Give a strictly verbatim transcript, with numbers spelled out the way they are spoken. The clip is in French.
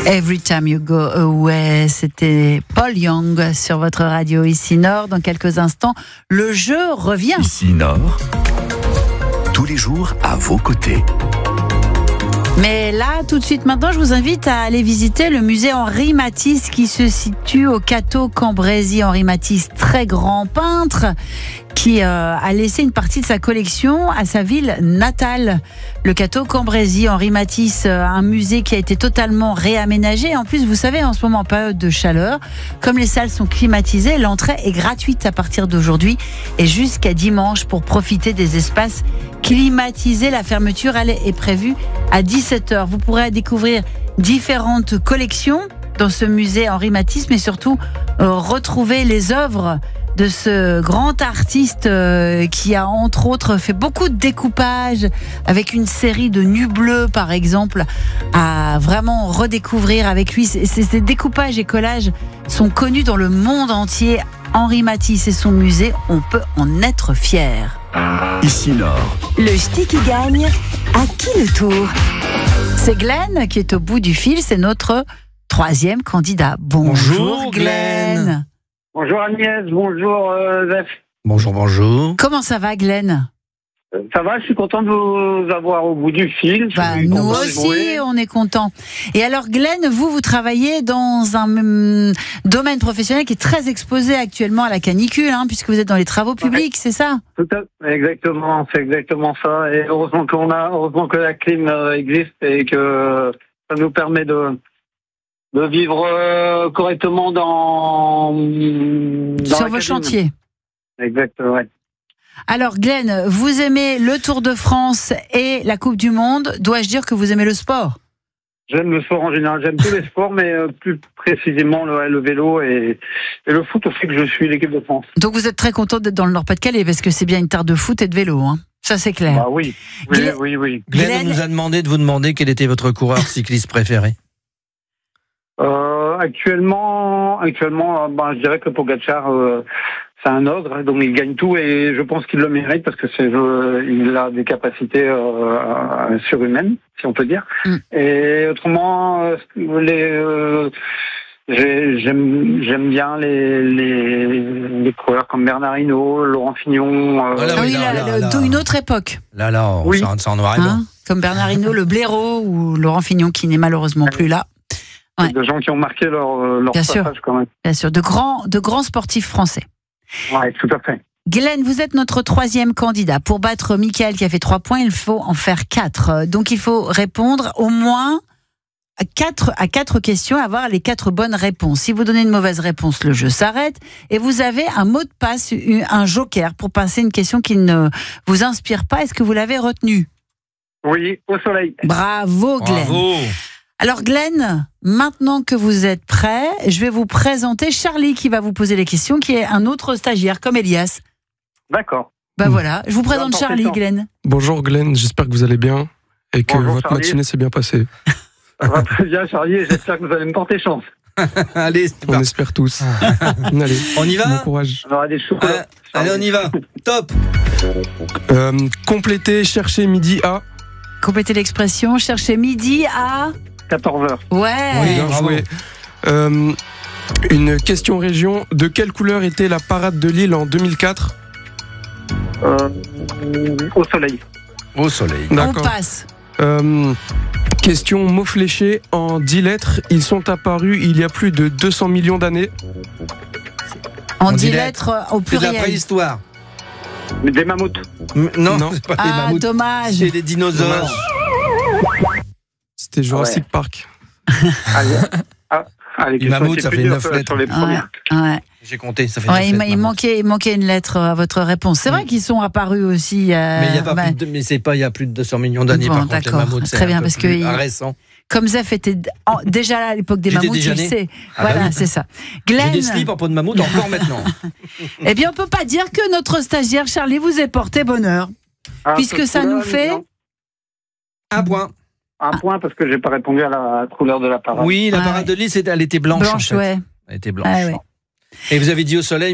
Every Time You Go Away, c'était Paul Young sur votre radio Ici Nord. Dans quelques instants, le jeu revient. Ici Nord, tous les jours à vos côtés. Mais là, tout de suite maintenant, je vous invite à aller visiter le musée Henri Matisse qui se situe au Cateau-Cambrésis. Henri Matisse, très grand peintre, qui euh, a laissé une partie de sa collection à sa ville natale, le Cateau-Cambrésis. Henri Matisse, euh, un musée qui a été totalement réaménagé. En plus, vous savez, en ce moment, en période de chaleur, comme les salles sont climatisées, l'entrée est gratuite à partir d'aujourd'hui et jusqu'à dimanche pour profiter des espaces climatisés. La fermeture, elle, est prévue à dix-sept heures. Vous pourrez découvrir différentes collections dans ce musée Henri Matisse, mais surtout euh, retrouver les œuvres de ce grand artiste euh, qui a entre autres fait beaucoup de découpage avec une série de nus bleus par exemple, à vraiment redécouvrir avec lui. Ces, ces découpages et collages sont connus dans le monde entier. Henri Matisse et son musée, on peut en être fier. Ici Nord. Le ch'ti qui gagne, à qui le tour? C'est Glenn qui est au bout du fil, c'est notre troisième candidat. Bonjour, Bonjour Glenn. Glenn. Bonjour Agnès, bonjour euh, Zef. Bonjour, bonjour. Comment ça va, Glenn? Euh, Ça va, je suis content de vous avoir au bout du fil. Bah, Je suis nous content de aussi, jouer. on est contents. Et alors, Glenn, vous, vous travaillez dans un hum, domaine professionnel qui est très exposé actuellement à la canicule, hein, puisque vous êtes dans les travaux publics, c'est ça? Tout à fait, exactement, c'est exactement ça. Et heureusement qu'on a, heureusement que la clim euh, existe et que ça nous permet de de vivre euh, correctement dans, dans Sur la vos cabine. chantiers. Exactement. Ouais. Alors, Glenn, vous aimez le Tour de France et la Coupe du Monde. Dois-je dire que vous aimez le sport? J'aime le sport en général, j'aime tous les sports, mais euh, plus précisément le, le vélo et, et le foot aussi, que je suis l'équipe de France. Donc, vous êtes très content d'être dans le Nord-Pas-de-Calais, parce que c'est bien une terre de foot et de vélo, hein. Ça, c'est clair. Bah oui, oui, Glenn- oui, oui. Glenn, Glenn- on nous a demandé de vous demander quel était votre coureur cycliste préféré. Euh, actuellement, actuellement, euh, ben, je dirais que Pogacar, euh, c'est un ogre, donc il gagne tout et je pense qu'il le mérite parce que c'est, euh, il a des capacités euh, surhumaines, si on peut dire. Mm. Et autrement, euh, les, euh, j'ai- j'aime, j'aime bien les, les, les coureurs comme Bernard Hinault, Laurent Fignon. euh, Voilà. Ah oui, oui, là, la- là, le- là. une autre époque. Là, là, on Oui. s'en en noir et blanc. Hein, comme Bernard Hinault, le blaireau, ou Laurent Fignon qui n'est malheureusement plus là. Ouais. de gens qui ont marqué leur, euh, leur Bien sûr. passage quand même. Bien sûr, de grands, de grands sportifs français. Ouais, tout à fait. Glenn, vous êtes notre troisième candidat. Pour battre Mickaël qui a fait trois points, il faut en faire quatre. Donc il faut répondre au moins à quatre, à quatre questions, avoir les quatre bonnes réponses. Si vous donnez une mauvaise réponse, le jeu s'arrête. Et vous avez un mot de passe, un joker, pour passer une question qui ne vous inspire pas. Est-ce que vous l'avez retenu? Oui, au soleil. Bravo, Glenn. Bravo. Alors Glenn, maintenant que vous êtes prêt, je vais vous présenter Charlie qui va vous poser les questions, qui est un autre stagiaire comme Elias. D'accord. Ben Mm. voilà, je vous présente Bonjour, Charlie, Christian. Glenn. Bonjour Glenn, j'espère que vous allez bien et que Bonjour, votre Charlie. matinée s'est bien passée. Ça va très bien, Charlie, et j'espère que vous allez me porter chance. Allez, c'est On parti. espère tous. Allez, On y bon va courage. On aura des chocolats. Ah, Allez, on y va. Top. Euh, complétez, cherchez midi à. Complétez l'expression, cherchez midi à... quatorze heures. Ouais. Oui. Bien bravo. joué. Euh, une question région. De quelle couleur était la parade de Lille en deux mille quatre? Euh, au soleil. Au soleil. On D'accord. passe. Euh, question mots fléchés en dix lettres. Ils sont apparus il y a plus de deux cents millions d'années. En On dix dit lettres au C'est de la pluriel. préhistoire. Mais des mammouths. M- Non, Non. c'est pas des Ah, mammouths. dommage. C'est des dinosaures. C'était Jurassic Ouais. Park. Allez. Ah, allez, Les mammouths, ça fait neuf sur, lettres. sur les Ouais, premières. ouais. J'ai compté, ça fait Ouais, neuf il, ma- lettres, il mammouth. manquait, il manquait une lettre à votre réponse. C'est vrai qu'ils sont apparus aussi. euh, Mais il y a pas bah, plus de, mais c'est pas il y a plus de deux cents millions d'années Bon, par contre les d'accord. mammouths, c'est Très un bien, peu parce plus que il- récent. Comme Zef était d- en- déjà là à l'époque des J'étais mammouths, déjà tu le né. sais. Ah bah Voilà, oui. c'est ça. J'ai Glenn, des slips en peau de mammouth encore maintenant. eh bien, on peut pas dire que notre stagiaire Charlie vous ait porté bonheur, Ah, puisque ce ça coup-là, nous fait. non. Un point. Un point parce que j'ai pas répondu à la couleur de la parade. Oui, la Ah parade ouais. de Lille, c'est- elle était blanche. Blanche, en fait. ouais. Elle était blanche. Ah ouais. Et vous avez dit au soleil.